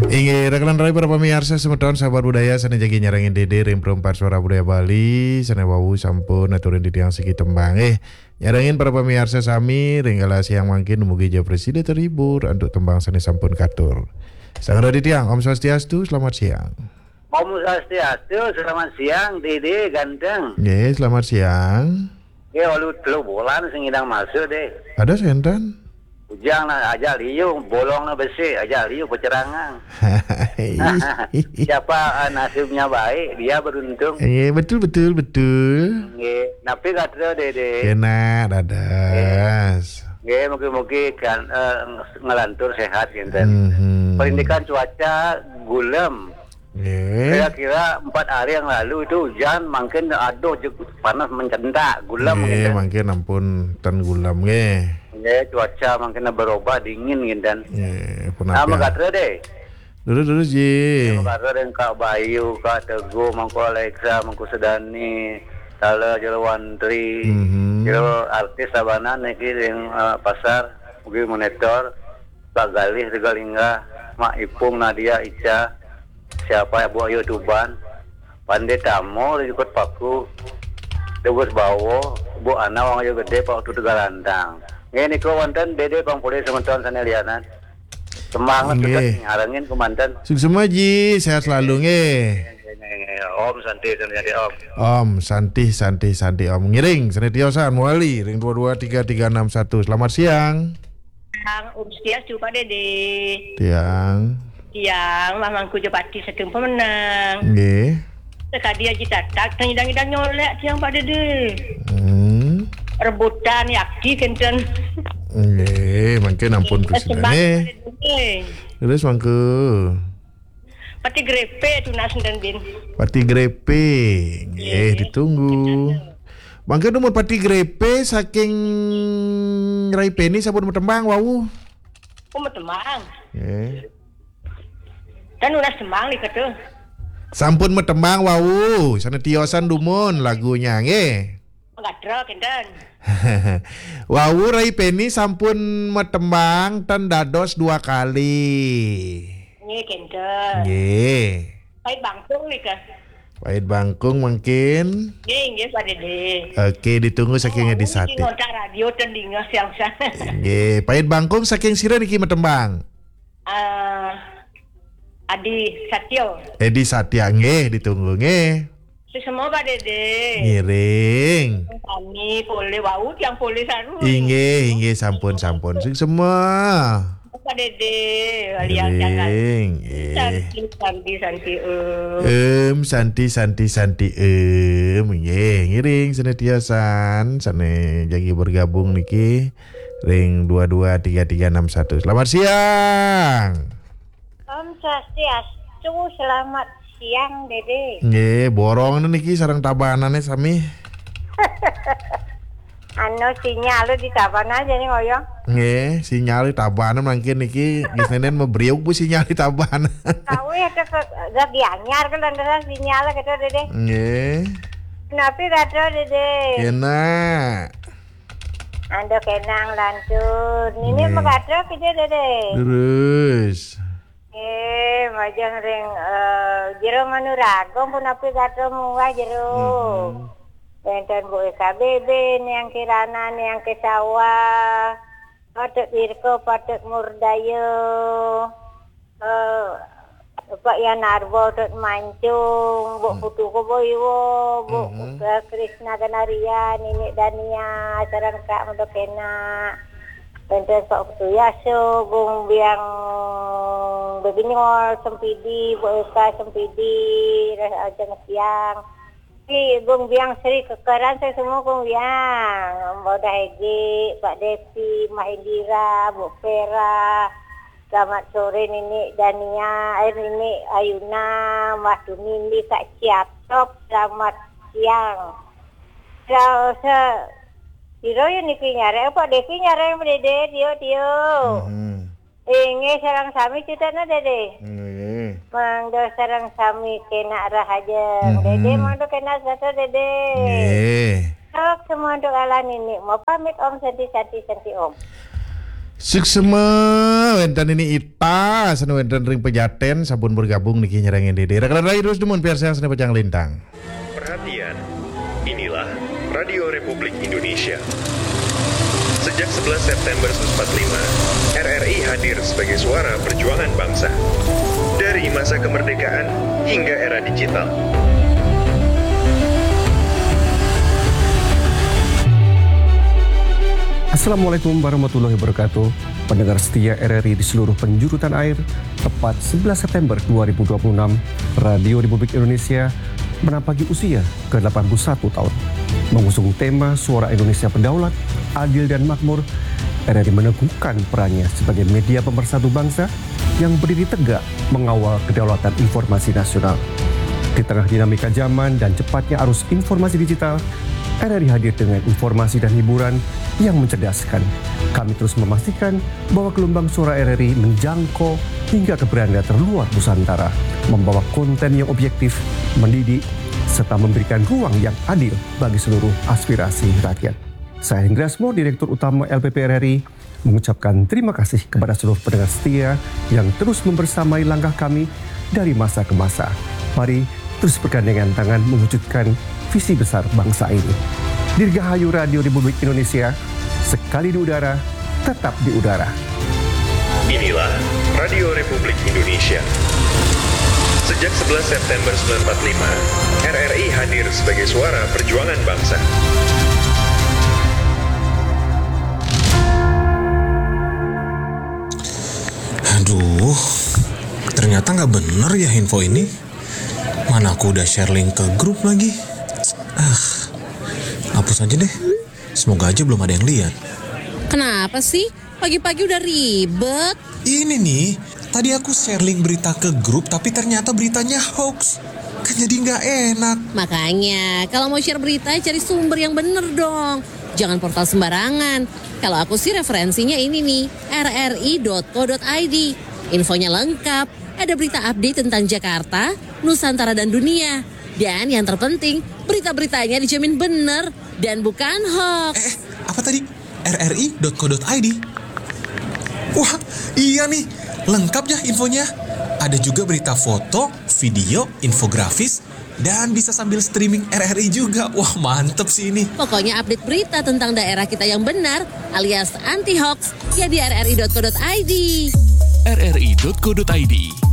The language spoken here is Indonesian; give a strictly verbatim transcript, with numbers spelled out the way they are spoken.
Inge rekanan rai para pemirsa semeton sahabat budaya sana jagi nyarangin dede ring perempat suara budaya Bali sana wawu sampun aturin di tiang segi tembang eh nyarangin para pemirsa sami ringgala siang mangkin mugi jauh presiden terhibur untuk tembang sana sampun katur. Sangat di tiang Om Swastiastu selamat siang. Om Swastiastu selamat siang dede ganteng. Ye selamat siang. Ye walu telu bulan sing idang masuk deh. Ada sentan? Ujang na aja liu bolong na besi aja liu pecerangan. Siapa uh, nasibnya baik dia beruntung. Iya betul betul betul. Nge, napi kata dede. Kena dadas. Nge, mungkin-mungkin kan uh, ngelantur sehat gitu. Mm-hmm. Perindikan cuaca gulem. Yeah. Kira-kira empat hari yang lalu itu hujan, makin aduh panas mencentak gulem. Yeah, gitu. makin ampun tan gulam nge. Ya cuaca makin berubah dingin gitu dan. Yeah, Nama kata deh. Dulu dulu ji. Nama kata deh Kak Bayu, Kak Teguh, Mangku Alexa, Mangku Sedani, Tala Jelawantri, Mm-hmm. Jelo artis Sabana niki yang uh, pasar, mungkin monitor, Pak Galih Regalingga, Mak Ipung Nadia Ica, siapa ya Bu Ayu Tuban, Pandai Tamu ikut Paku, Tegus Bawo, Bu Ana Wang Ayu Gede, Pak Utu Tegalantang. Ini ko wonten dede pangpuli sementon sana lianan. Semangat kita ngarengin kumantan. Sukses ji, sehat selalu nge. Om Santi santi Om. Om Santi Santi Santi Om ngiring senetiosan muali ring dua dua tiga tiga enam satu. Selamat siang. Siang Om Swastiastu Pak Dede. Tiang. Tiang mamangku jepati sedeng pemenang. Nggih. Sekadi aja tatak tengidang-idang nyolek tiang Pak Dede. Hmm. Rebutan yakti kenten. Nggih, mangke ampun presidene. Terus mangke. Pati grepe tunas dan bin. Pati grepe. Nggih, ditunggu. Mangke nomor pati grepe saking Rai Peni sampun metembang wau. Oh metembang. Nggih. Dan unas tembang li kata. Sampun metembang wau, sana tiosan dumun lagunya nggih. Ngadra kenten. Wau Rai Peni sampun metembang ten dados dua kali. Nggih kenten. Nggih. Pait bangkung li ka. Pait bangkung mungkin. Nggih nggih Pak Dede. Oke, ditunggu saking di sate. Ngontak radio ten dingah siang sana. Nggih, pait bangkung saking sira niki metembang. Uh, Adi Satyo. Edi Satya nggih, ditunggu nggih. Semua Pak Dede. Ngiring. Kami boleh wau yang boleh saru. Inggih, inggih sampun sampun sing semua. Pak Dede, liang jangan. Ngiring. Santi santi santi em. Em santi santi santi em nggih, ngiring senetiosan sane jagi bergabung niki ring dua dua tiga tiga enam satu. Selamat siang. Om Swastiastu selamat siang Dede. Nggih, borong niki sareng tabanane sami. Anu sinyal di taban aja nih ngoyong. Nggih, sinyal di tabanan mangkin niki geus nenen mebriuk bu sinyal di tabanan. Kau ya ke gak dianyar kan lantaran sinyal gitu Dede. Nggih. Kenapa kata Dede? Kena. Ando kenang lantun. Ini Nggih. mah kata kita Dede. Terus. Eh, majang ring uh, jero manuragong pun apa kata muah jero. Benten bu E K B B nih yang kirana nih yang ke sawah. Patek Irko, patek Murdayo. Eh, Pak Yan Arbo tet mancung, bu Putu Koboiwo, bu Krishna Ganarian, Nini Dania, sarang Kak Mendokena. Benten Pak Putu Yaso, Bung Biang Bebinyol, Sempidi, Bu Eka Sempidi, Ajeng Siang. Ki Bung Biang Sri Kekeran saya semua Bung Biang. Mbak Dahegi, Pak Devi, Mahindira, Bu Pera. Selamat sore Nini Dania, eh Nini Ayuna, Mas Dunindi, Kak Ciatop. Selamat siang. Kalau se Diro ya niki nyare, Pak Devi nyare yang Dede, Dio Dio. Inge sarang sami citana Dede. Nggih. Mangdo sarang sami kena rahajeng. Dede mangdo kena satu Dede. Nggih. Sok semua untuk ala nini. Mau pamit Om Santi Santi Santi Om. Suksema wenten ini Ita sana wenten ring pejaten sabun bergabung niki nyerengin Dede. Rekanan lagi terus demun biar saya sana pejang lintang. Perhatian, inilah Radio Republik Indonesia. Sejak sebelas September seribu sembilan ratus empat puluh lima, R R I hadir sebagai suara perjuangan bangsa. Dari masa kemerdekaan hingga era digital. Assalamualaikum warahmatullahi wabarakatuh. Pendengar setia R R I di seluruh penjuru tanah air, tepat sebelas September dua ribu dua puluh enam, Radio Republik Indonesia menapaki usia ke delapan puluh satu tahun. Mengusung tema Suara Indonesia Berdaulat, Adil dan Makmur, R R I meneguhkan perannya sebagai media pemersatu bangsa yang berdiri tegak mengawal kedaulatan informasi nasional. Di tengah dinamika zaman dan cepatnya arus informasi digital, R R I hadir dengan informasi dan hiburan yang mencerdaskan. Kami terus memastikan bahwa gelombang suara R R I menjangkau hingga ke beranda terluar Nusantara, membawa konten yang objektif, mendidik, serta memberikan ruang yang adil bagi seluruh aspirasi rakyat. Saya Hendriasmo, Direktur Utama L P P R R I, mengucapkan terima kasih kepada seluruh pendengar setia yang terus membersamai langkah kami dari masa ke masa. Mari terus bergandengan tangan mewujudkan visi besar bangsa ini. Dirgahayu Radio Republik Indonesia, sekali di udara, tetap di udara. Inilah Radio Republik Indonesia. Sejak sebelas September seribu sembilan ratus empat puluh lima, R R I hadir sebagai suara perjuangan bangsa. Aduh, ternyata nggak bener ya info ini. Mana aku udah share link ke grup lagi. Ah, hapus aja deh. Semoga aja belum ada yang lihat. Kenapa sih? Pagi-pagi udah ribet. Ini nih, tadi aku share link berita ke grup, tapi ternyata beritanya hoax. Kan jadi nggak enak. Makanya, kalau mau share berita, cari sumber yang bener dong. Jangan portal sembarangan. Kalau aku sih referensinya ini nih, r r i dot co dot i d. Infonya lengkap. Ada berita update tentang Jakarta, Nusantara, dan dunia. Dan yang terpenting, berita-beritanya dijamin bener dan bukan hoax. Eh, apa tadi? r r i dot co dot i d. Wah, iya nih. Lengkap ya infonya. Ada juga berita foto, video, infografis, dan bisa sambil streaming R R I juga. Wah, mantep sih ini. Pokoknya update berita tentang daerah kita yang benar alias anti-hoax ya di r r i dot co dot i d. r r i dot co dot i d